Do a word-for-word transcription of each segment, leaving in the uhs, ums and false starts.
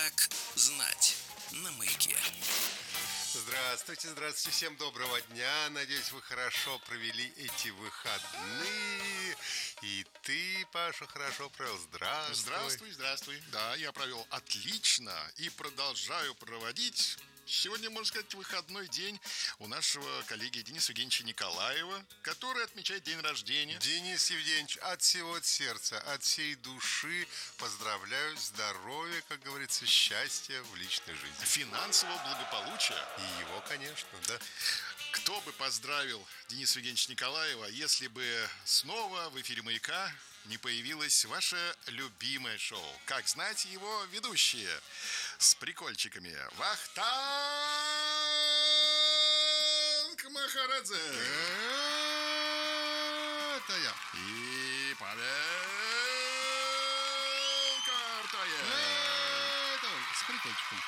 Как знать на Маяке. Здравствуйте, здравствуйте, всем доброго дня. Надеюсь, вы хорошо провели эти выходные. И ты, Паша, хорошо провел. Здравствуй. Здравствуй, здравствуй. Да, я провел отлично и продолжаю проводить. Сегодня, можно сказать, выходной день у нашего коллеги Дениса Евгеньевича Николаева, который отмечает день рождения. Денис Евгеньевич, от всего сердца, от всей души поздравляю, здоровья, как говорится, счастья в личной жизни. Финансового благополучия. И его, конечно, да. Кто бы поздравил Дениса Евгеньевича Николаева, если бы снова в эфире «Маяка» не появилось ваше любимое шоу? Как знать, его ведущие с прикольчиками. Вахтанг Махарадзе. Это я. И Павел Картаев. Это он, с прикольчиком.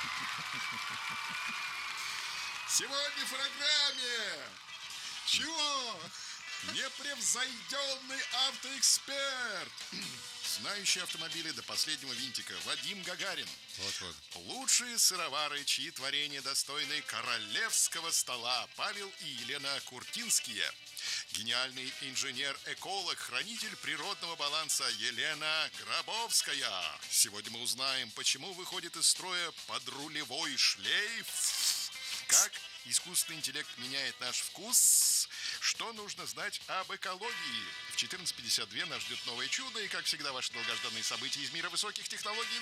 Сегодня в программе чего? Непревзойденный автоэксперт, знающий автомобили до последнего винтика, Вадим Гагарин. Вот-вот. Лучшие сыровары, чьи творения достойны королевского стола, Павел и Елена Куртинские. Гениальный инженер-эколог, хранитель природного баланса Елена Гробовская. Сегодня мы узнаем, почему выходит из строя подрулевой шлейф, как искусственный интеллект меняет наш вкус, что нужно знать об экологии. В четырнадцать пятьдесят два нас ждет новое чудо, и, как всегда, ваши долгожданные события из мира высоких технологий.